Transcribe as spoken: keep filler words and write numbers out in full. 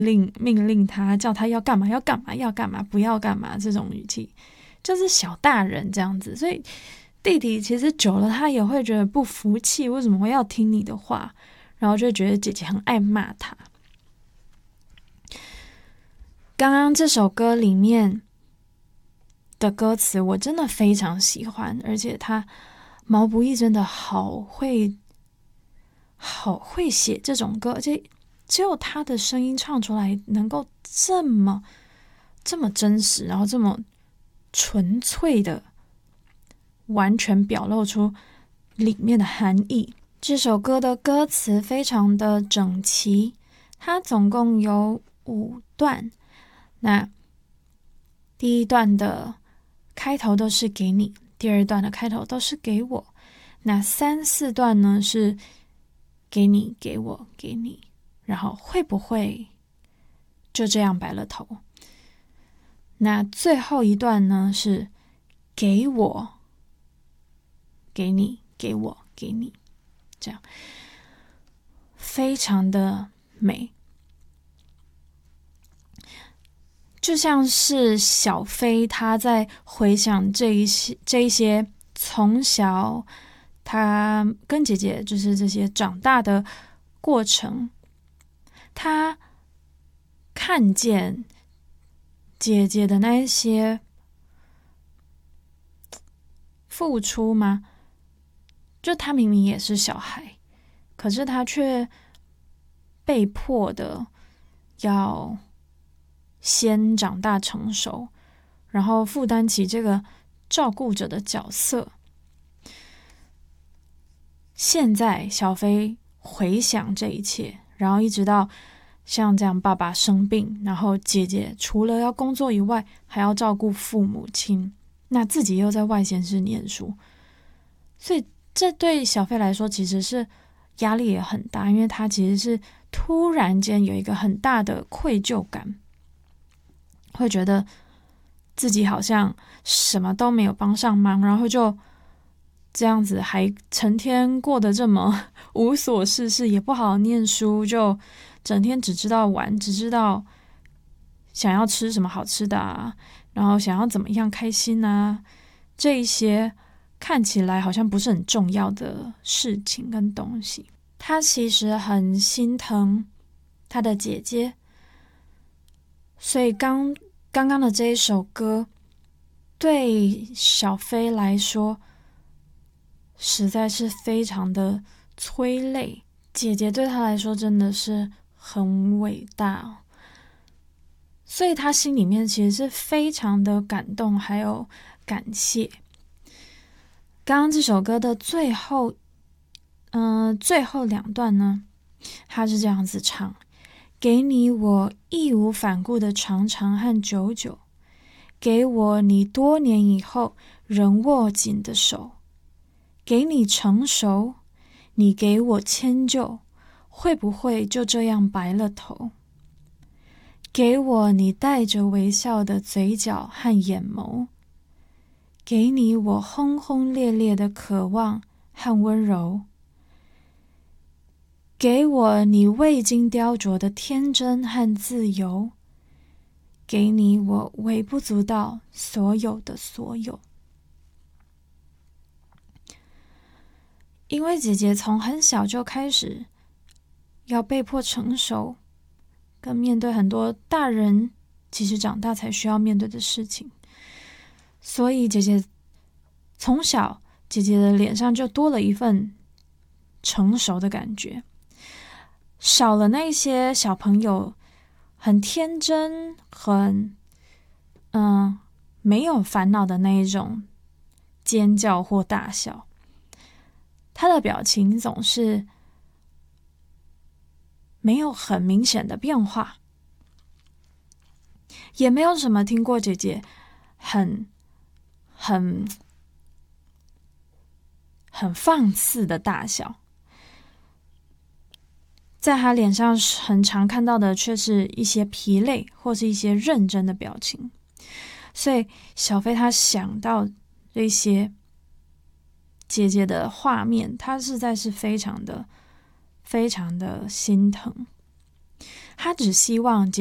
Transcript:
令命令他，叫他要干嘛要干嘛要干嘛，不要干嘛，这种语气就是小大人这样子。所以弟弟其实久了他也会觉得不服气，为什么我要听你的话，然后就觉得姐姐很爱骂他。刚刚这首歌里面的歌词我真的非常喜欢，而且他毛不易真的好会好会写这种歌，而且只有他的声音唱出来能够这么这么真实，然后这么纯粹的完全表露出里面的含义。这首歌的歌词非常的整齐，它总共有五段。那第一段的开头都是给你，第二段的开头都是给我，那三四段呢是给你给我给你，然后会不会就这样白了头。那最后一段呢是给我给你给我给你，这样非常的美。就像是小飞他在回想这一些这一些从小他跟姐姐就是这些长大的过程，他看见姐姐的那一些付出吗？就他明明也是小孩，可是他却被迫的要先长大成熟，然后负担起这个照顾者的角色。现在小飞回想这一切，然后一直到像这样爸爸生病，然后姐姐除了要工作以外还要照顾父母亲，那自己又在外县市念书，所以这对小飞来说其实是压力也很大，因为他其实是突然间有一个很大的愧疚感，会觉得自己好像什么都没有帮上忙，然后就这样子还成天过得这么无所事事，也不好好念书，就整天只知道玩，只知道想要吃什么好吃的啊，然后想要怎么样开心啊，这一些看起来好像不是很重要的事情跟东西。他其实很心疼他的姐姐，所以刚刚刚的这一首歌对小飞来说实在是非常的催泪，姐姐对他来说真的是很伟大哦，所以他心里面其实是非常的感动还有感谢。刚刚这首歌的最后嗯、呃，最后两段呢，他是这样子唱：给你我义无反顾的长长和久久，给我你多年以后仍握紧的手，给你成熟，你给我迁就，会不会就这样白了头？给我你带着微笑的嘴角和眼眸，给你我轰轰烈烈的渴望和温柔，给我你未经雕琢的天真和自由，给你我微不足道所有的所有。因为姐姐从很小就开始要被迫成熟，跟面对很多大人其实长大才需要面对的事情，所以姐姐从小姐姐的脸上就多了一份成熟的感觉，少了那些小朋友很天真很嗯没有烦恼的那一种尖叫或大笑。他的表情总是没有很明显的变化，也没有什么听过姐姐很很很放肆的大笑，在他脸上很常看到的却是一些疲累或是一些认真的表情。所以小飞他想到这些姐姐的画面，他实在是非常的非常的心疼。 他只希望